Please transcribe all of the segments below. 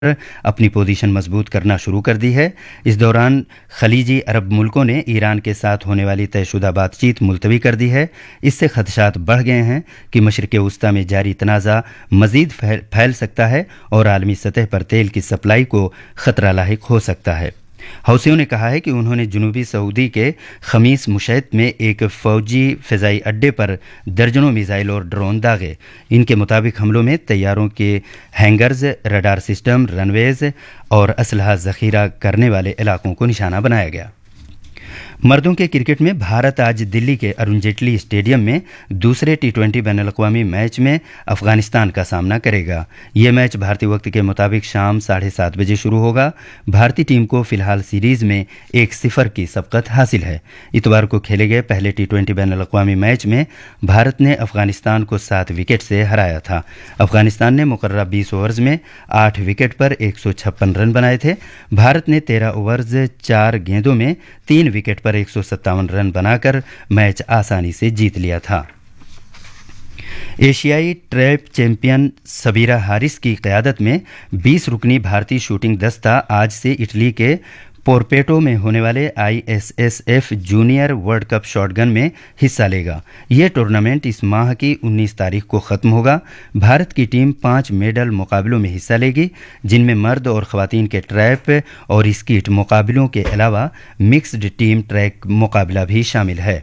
اپنی پوزیشن مضبوط کرنا شروع کر دی ہے۔ اس دوران خلیجی عرب ملکوں نے ایران کے ساتھ ہونے والی طے شدہ بات چیت ملتوی کر دی ہے۔ اس سے خدشات بڑھ گئے ہیں کہ مشرق وسطی میں جاری تنازع مزید پھیل سکتا ہے اور عالمی سطح پر تیل کی سپلائی کو خطرہ لاحق ہو سکتا ہے۔ حوثیوں نے کہا ہے کہ انہوں نے جنوبی سعودی کے خمیس مشیط میں ایک فوجی فضائی اڈے پر درجنوں میزائل اور ڈرون داغے۔ ان کے مطابق حملوں میں طیاروں کے ہینگرز، رڈار سسٹم، رن ویز اور اسلحہ ذخیرہ کرنے والے علاقوں کو نشانہ بنایا گیا۔ مردوں کے کرکٹ میں بھارت آج دلی کے ارون جیٹلی اسٹیڈیم میں دوسرے T20 بین الاقوامی میچ میں افغانستان کا سامنا کرے گا۔ یہ میچ بھارتی وقت کے مطابق شام 7:30 بجے شروع ہوگا۔ بھارتی ٹیم کو فی الحال سیریز میں 1-0 کی سبقت حاصل ہے۔ اتوار کو کھیلے گئے پہلے T20 بین الاقوامی میچ میں بھارت نے افغانستان کو 7 وکٹ سے ہرایا تھا۔ افغانستان نے مقررہ 20 اوورز میں 8 وکٹ پر 156 رن بنائے تھے۔ بھارت نے 13 اوورز 4 گیندوں میں 3 وکٹ پر 157 رن بنا کر میچ آسانی سے جیت لیا تھا۔ ایشیائی ٹریپ چیمپئن سبیرا ہارس کی قیادت میں 20 رکنی بھارتی شوٹنگ دستہ آج سے اٹلی کے پورپیٹو میں ہونے والے ISSF junior world cup shot گن میں حصہ لے گا۔ یہ ٹورنامنٹ اس ماہ کی 19 تاریخ کو ختم ہوگا۔ بھارت کی ٹیم 5 میڈل مقابلوں میں حصہ لے گی، جن میں مرد اور خواتین کے ٹریپ اور اسکیٹ مقابلوں کے علاوہ مکسڈ ٹیم ٹریک مقابلہ بھی شامل ہے۔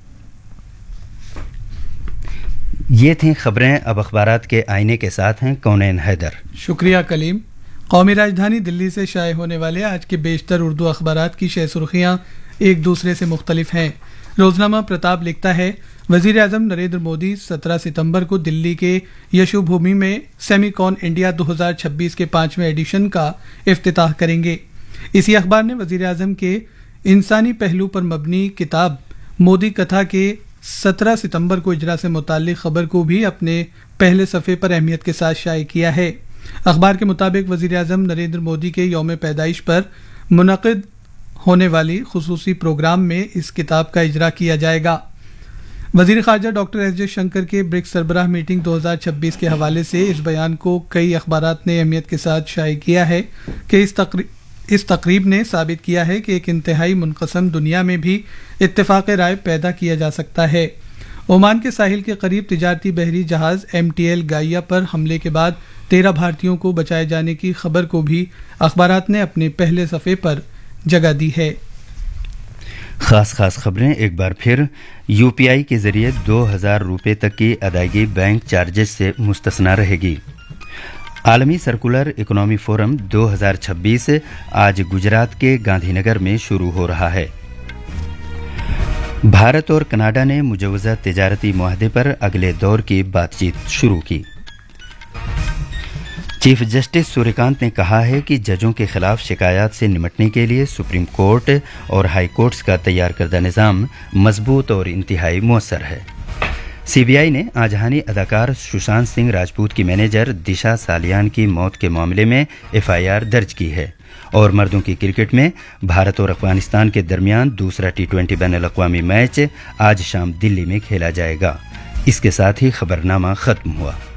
یہ تھیں خبریں۔ اب اخبارات کے آئینے کے ساتھ ہیں کونین حیدر۔ شکریہ کلیم۔ قومی راجدھانی دلی سے شائع ہونے والے آج کے بیشتر اردو اخبارات کی شہ سرخیاں ایک دوسرے سے مختلف ہیں۔ روزنامہ پرتاپ لکھتا ہے وزیر اعظم نریندر مودی 17 ستمبر کو دلی کے یشو بھومی میں سیمی کون انڈیا 2026 کے 5ویں ایڈیشن کا افتتاح کریں گے۔ اسی اخبار نے وزیر اعظم کے انسانی پہلو پر مبنی کتاب مودی کتھا کے 17 ستمبر کو اجرا سے متعلق خبر کو بھی اپنے پہلے صفحے پر اہمیت کے ساتھ شائع کیا ہے۔ اخبار کے مطابق وزیر اعظم نریندر مودی کے یوم پیدائش پر منعقد ہونے والی خصوصی پروگرام میں اس کتاب کا اجرا کیا جائے گا۔ وزیر خارجہ ڈاکٹر ایس جے شنکر کے برکس سربراہ میٹنگ 2026 کے حوالے سے اس بیان کو کئی اخبارات نے اہمیت کے ساتھ شائع کیا ہے کہ اس تقریب نے ثابت کیا ہے کہ ایک انتہائی منقسم دنیا میں بھی اتفاق رائے پیدا کیا جا سکتا ہے۔ عمان کے ساحل کے قریب تجارتی بحری جہاز MTL گائیا پر حملے کے بعد 13 بھارتیوں کو بچائے جانے کی خبر کو بھی اخبارات نے اپنے پہلے صفحے پر جگہ دی ہے۔ خاص خبریں ایک بار پھر۔ UPI کے ذریعے 2000 روپے تک کی ادائیگی بینک چارجز سے مستثنی رہے گی۔ عالمی سرکولر اکنامی فورم 2026 آج گجرات کے گاندھی نگر میں شروع ہو رہا ہے۔ بھارت اور کینیڈا نے مجوزہ تجارتی معاہدے پر اگلے دور کی بات چیت شروع کی۔ چیف جسٹس سوریہ کانت نے کہا ہے کہ ججوں کے خلاف شکایات سے نمٹنے کے لیے سپریم کورٹ اور ہائی کورٹس کا تیار کردہ نظام مضبوط اور انتہائی مؤثر ہے۔ CBI نے آجہانی اداکار سشانت سنگھ راجپوت کی مینیجر دشا سالیان کی موت کے معاملے میں FIR درج کی ہے۔ اور مردوں کی کرکٹ میں بھارت اور افغانستان کے درمیان دوسرا T20 بین الاقوامی میچ آج شام دلی میں کھیلا جائے گا۔ اس کے ساتھ ہی خبرنامہ ختم ہوا۔